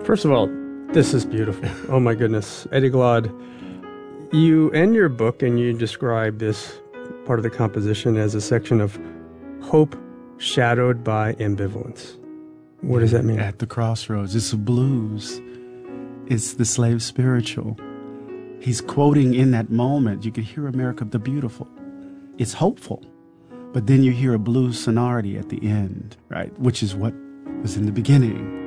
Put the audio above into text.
First of all, this is beautiful. Oh my goodness. Eddie Glaude, you end your book and you describe this part of the composition as a section of hope shadowed by ambivalence. What does that mean? At the crossroads. It's a blues. It's the slave spiritual. He's quoting in that moment. You could hear America the Beautiful. It's hopeful. But then you hear a blues sonority at the end, right? Which is what was in the beginning.